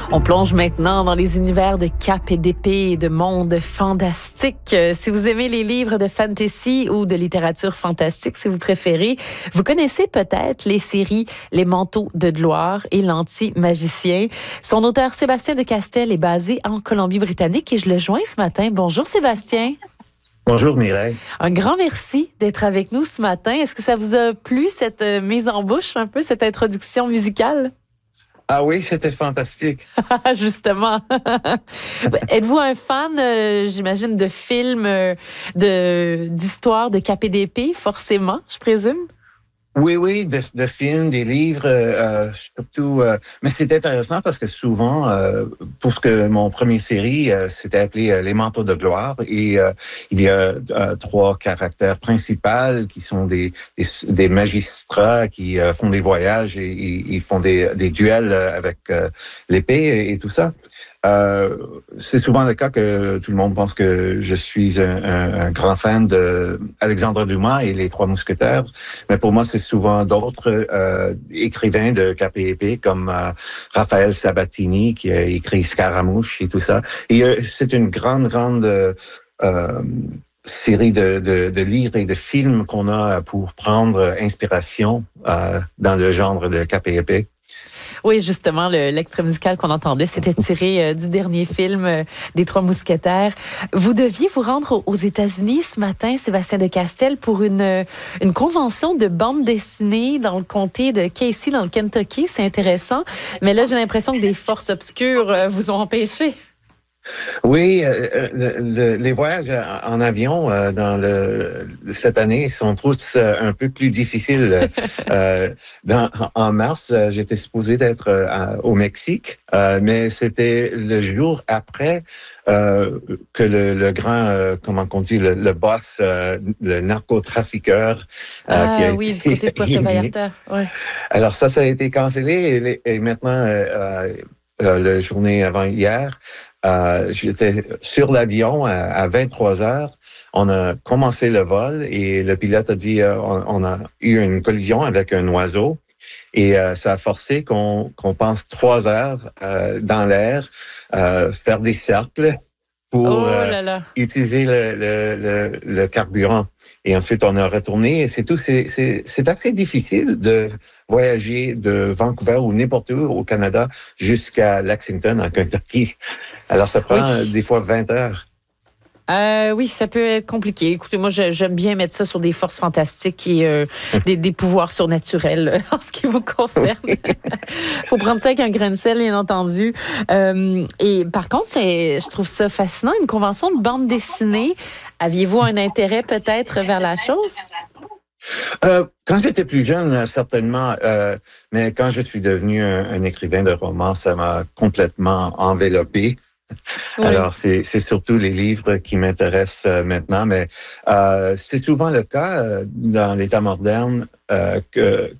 On plonge maintenant dans les univers de cap et d'épée et de mondes fantastiques. Si vous aimez les livres de fantasy ou de littérature fantastique, si vous préférez, vous connaissez peut-être les séries Les Manteaux de gloire et L'Anti-magicien. Son auteur Sébastien de Castel est basé en Colombie-Britannique et je le joins ce matin. Bonjour Sébastien. Bonjour Mireille. Un grand merci d'être avec nous ce matin. Est-ce que ça vous a plu, cette mise en bouche, un peu, cette introduction musicale? Ah oui, c'était fantastique. Justement. Êtes-vous un fan, j'imagine, de films, d'histoires de cap et d'épée, forcément, je présume? Oui, de films, des livres, surtout. Mais c'est intéressant parce que souvent, pour ce que mon premier série, c'était appelé Les Manteaux de gloire, et il y a trois caractères principaux qui sont des magistrats qui font des voyages et font des duels avec l'épée et tout ça. C'est souvent le cas que tout le monde pense que je suis un grand fan de Alexandre Dumas et les Trois Mousquetaires, mais pour moi c'est souvent d'autres écrivains de cap et épée comme Raphaël Sabatini qui a écrit Scaramouche et tout ça. Et c'est une grande série de livres et de films qu'on a pour prendre inspiration dans le genre de cap et épée. Oui, justement, l'extrait musical qu'on entendait, c'était tiré du dernier film des Trois Mousquetaires. Vous deviez vous rendre aux États-Unis ce matin, Sébastien de Castel, pour une convention de bande dessinée dans le comté de Casey, dans le Kentucky. C'est intéressant. Mais là, j'ai l'impression que des forces obscures vous ont empêché. Oui, les voyages en avion cette année sont tous un peu plus difficiles. En mars, j'étais supposé d'être au Mexique, mais c'était le jour après que le grand, comment on dit, le boss, le narcotrafiqueur, qui a oui, été du côté de Puerto Vallarta. Ouais. Alors ça a été cancellé et maintenant, la journée avant hier, j'étais sur l'avion à 23 heures. On a commencé le vol et le pilote a dit on a eu une collision avec un oiseau et ça a forcé qu'on passe 3 heures dans l'air, faire des cercles pour utiliser le carburant. Et ensuite, on a retourné et c'est tout. C'est assez difficile de voyager de Vancouver ou n'importe où au Canada jusqu'à Lexington, en Kentucky. Alors, ça prend des fois 20 heures. Oui, ça peut être compliqué. Écoutez, moi, j'aime bien mettre ça sur des forces fantastiques et des pouvoirs surnaturels en ce qui vous concerne. Faut prendre ça avec un grain de sel, bien entendu. Et par contre, je trouve ça fascinant, une convention de bande dessinée. Aviez-vous un intérêt peut-être vers la chose? Quand j'étais plus jeune, certainement, mais quand je suis devenu un écrivain de romans, ça m'a complètement enveloppé. Oui. Alors, c'est surtout les livres qui m'intéressent maintenant, mais c'est souvent le cas dans l'État moderne que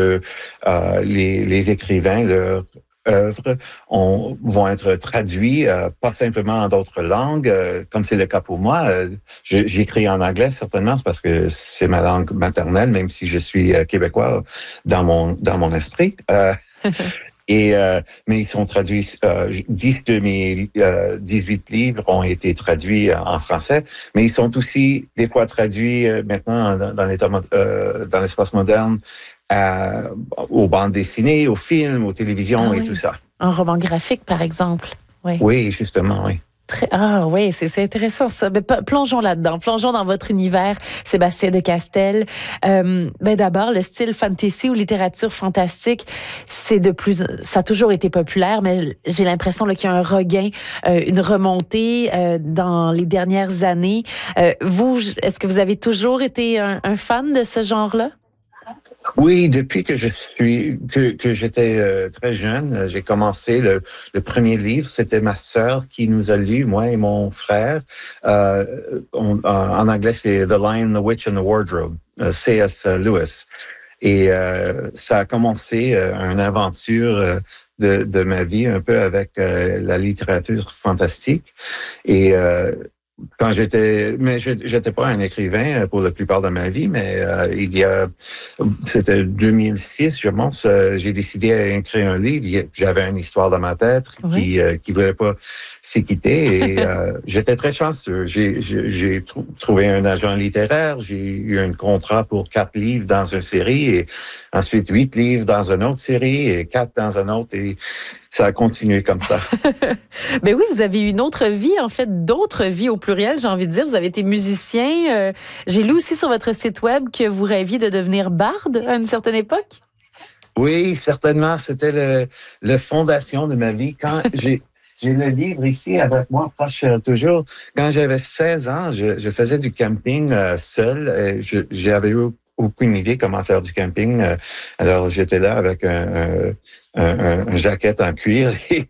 les écrivains, leurs œuvres vont être traduits, pas simplement en d'autres langues, comme c'est le cas pour moi. J'écris en anglais, certainement, parce que c'est ma langue maternelle, même si je suis québécois dans mon esprit. Mais ils sont traduits, 10 de mes 18 livres ont été traduits en français, mais ils sont aussi des fois traduits maintenant dans l'espace moderne aux bandes dessinées, aux films, aux télévisions et tout ça. Un roman graphique, par exemple. Oui, justement, oui. Oui, c'est intéressant ça. Mais plongeons là-dedans, plongeons dans votre univers, Sébastien de Castel. D'abord, le style fantasy ou littérature fantastique, ça a toujours été populaire, mais j'ai l'impression qu'il y a un regain, une remontée dans les dernières années. Est-ce que vous avez toujours été un fan de ce genre-là? Oui, depuis que j'étais très jeune, j'ai commencé le premier livre. C'était ma sœur qui nous a lu, moi et mon frère. En anglais, c'est The Lion, the Witch and the Wardrobe, C.S. Lewis. Et ça a commencé une aventure de ma vie un peu avec la littérature fantastique. Et quand mais j'étais pas un écrivain pour la plupart de ma vie, mais c'était 2006, je pense, j'ai décidé à écrire un livre. J'avais une histoire dans ma tête qui voulait pas s'équiter et j'étais très chanceux. J'ai trouvé un agent littéraire, j'ai eu un contrat pour 4 livres dans une série et ensuite 8 livres dans une autre série et 4 dans une autre et ça a continué comme ça. Ben oui, vous avez eu une autre vie, en fait, d'autres vies au pluriel, j'ai envie de dire. Vous avez été musicien. J'ai lu aussi sur votre site web que vous rêviez de devenir barde à une certaine époque. Oui, certainement. C'était le fondation de ma vie. Quand j'ai le livre ici avec moi, proche toujours. Quand j'avais 16 ans, je faisais du camping seul. J'avais eu aucune idée comment faire du camping. Alors, j'étais là avec un jaquette en cuir et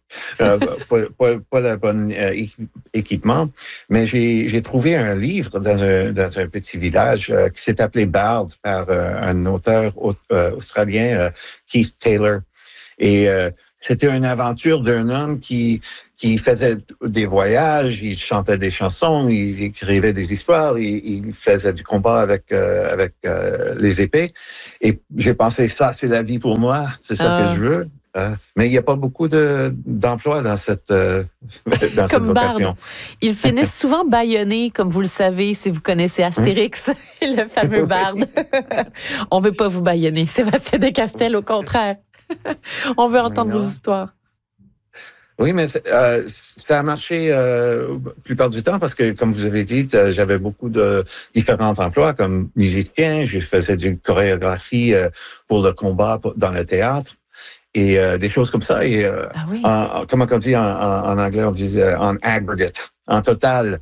pas le bon équipement. Mais j'ai trouvé un livre dans un petit village qui s'est appelé Bard par un auteur australien, Keith Taylor. Et c'était une aventure d'un homme qui faisait des voyages, il chantait des chansons, il écrivait des histoires, il faisait du combat avec les épées. Et j'ai pensé, ça, c'est la vie pour moi, c'est ça que je veux. Mais il n'y a pas beaucoup d'emplois dans cette vocation. Barde. Ils finissent souvent bâillonnés, comme vous le savez, si vous connaissez Astérix, le fameux Barde. On veut pas vous bâillonner, Sébastien Decastel, au contraire. On veut entendre vos histoires. Oui, mais ça a marché la plupart du temps parce que, comme vous avez dit, j'avais beaucoup de différents emplois comme musicien. Je faisais du chorégraphie pour le combat dans le théâtre et des choses comme ça. Et comment on dit en anglais, on dit en aggregate, en total.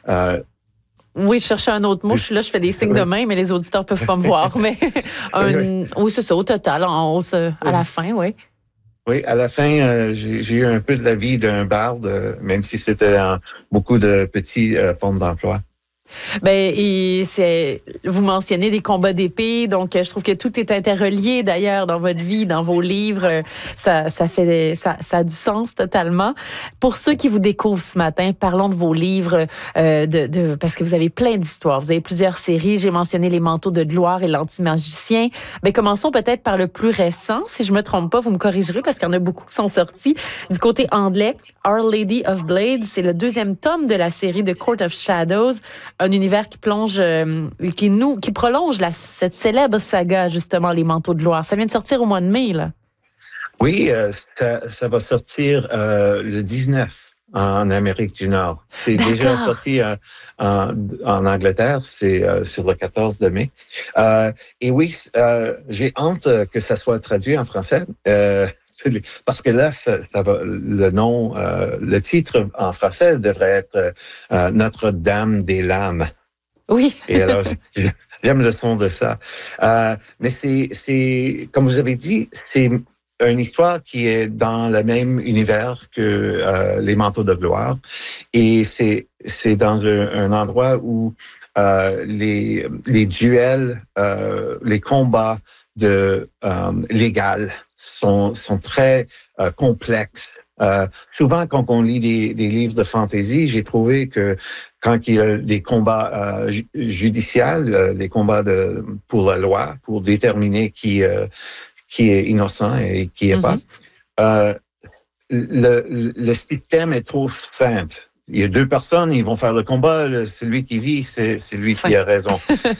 Oui, je cherchais un autre mot. Je suis là, je fais des signes de main, mais les auditeurs peuvent pas me voir. Mais oui, c'est ça, au total, en hausse à la fin, oui. Oui, à la fin, j'ai eu un peu de la vie d'un barde, même si c'était beaucoup de petites formes d'emploi. Ben, vous mentionnez des combats d'épée, donc je trouve que tout est interrelié d'ailleurs dans votre vie, dans vos livres. Ça a du sens totalement. Pour ceux qui vous découvrent ce matin, parlons de vos livres, parce que vous avez plein d'histoires. Vous avez plusieurs séries. J'ai mentionné Les Manteaux de gloire et L'Antimagicien. Mais commençons peut-être par le plus récent. Si je me trompe pas, vous me corrigerez parce qu'il y en a beaucoup qui sont sortis. Du côté anglais, Our Lady of Blades, c'est le 2e tome de la série The Court of Shadows. Un univers qui plonge, qui prolonge cette célèbre saga, justement, Les Manteaux de gloire. Ça vient de sortir au mois de mai, là. Oui, ça va sortir le 19 en Amérique du Nord. C'est déjà sorti en Angleterre, c'est sur le 14 de mai. Et oui, j'ai hâte que ça soit traduit en français. Parce que là, le titre en français devrait être Notre-Dame des Lames. Oui. Et alors, j'aime le son de ça. Mais c'est, comme vous avez dit, c'est une histoire qui est dans le même univers que Les Manteaux de gloire. Et c'est dans un endroit où les duels, les combats légal sont très complexes. Souvent, quand on lit des livres de fantasy, j'ai trouvé que quand il y a des combats judiciaires, des combats pour la loi, pour déterminer qui est innocent et qui est pas, le système est trop simple. Il y a 2 personnes, ils vont faire le combat. Celui qui vit, c'est lui qui a raison.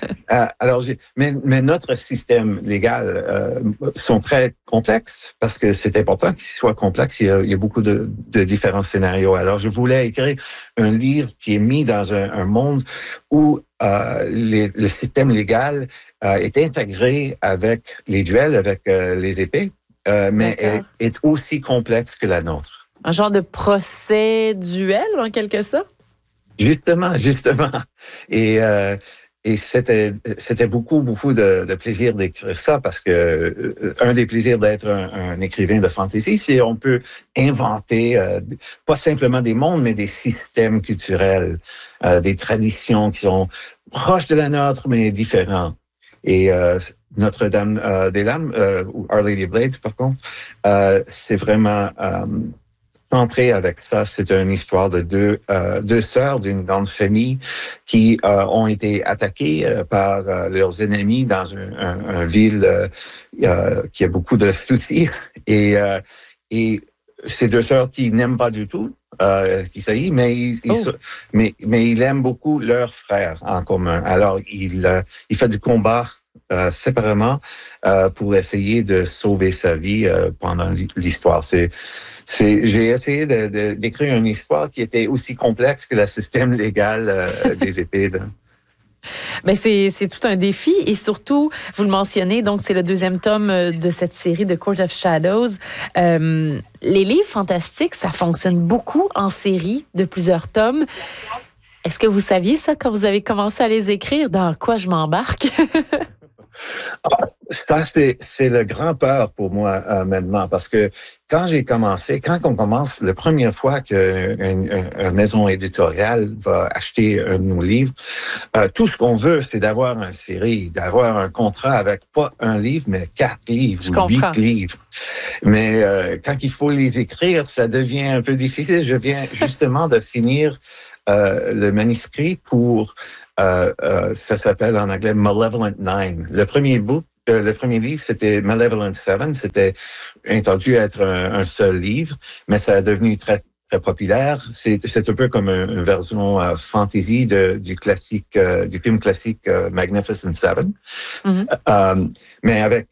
Mais notre système légal sont très complexes parce que c'est important qu'il soit complexe. Il y a beaucoup de différents scénarios. Alors, je voulais écrire un livre qui est mis dans un monde où le système légal est intégré avec les duels, avec les épées, mais est aussi complexe que la nôtre. Un genre de procès-duel, en quelque sorte? Justement. Et c'était beaucoup de plaisir d'écrire ça parce que un des plaisirs d'être un écrivain de fantasy, c'est on peut inventer pas simplement des mondes, mais des systèmes culturels, des traditions qui sont proches de la nôtre, mais différents. Et Notre-Dame des Lames, ou Our Lady of Blades, par contre, c'est vraiment centré avec ça. C'est une histoire de deux sœurs d'une grande famille qui ont été attaquées par leurs ennemis dans une ville qui a beaucoup de soucis. Et ces deux sœurs qui n'aiment pas du tout Kisaï, mais il aime beaucoup leur frère en commun. Alors, il fait du combat séparément pour essayer de sauver sa vie pendant l'histoire. J'ai essayé d'écrire une histoire qui était aussi complexe que le système légal des Épides. Ben c'est tout un défi et surtout, vous le mentionnez, donc c'est le deuxième tome de cette série de Court of Shadows. Les livres fantastiques, ça fonctionne beaucoup en série de plusieurs tomes. Est-ce que vous saviez ça quand vous avez commencé à les écrire? Dans quoi je m'embarque? Ça, c'est le grand peur pour moi maintenant, parce que quand on commence, la première fois qu'une maison éditoriale va acheter un de nos livres, tout ce qu'on veut, c'est d'avoir une série, d'avoir un contrat avec pas un livre, mais 4 livres ou 8 livres. Mais quand il faut les écrire, ça devient un peu difficile. Je viens justement de finir le manuscrit pour... ça s'appelle en anglais Malevolent Nine. Le premier livre, c'était Malevolent Seven. C'était entendu être un seul livre, mais ça a devenu très, très populaire. C'est un peu comme une version fantasy du film classique Magnificent Seven. Mm-hmm. Mais avec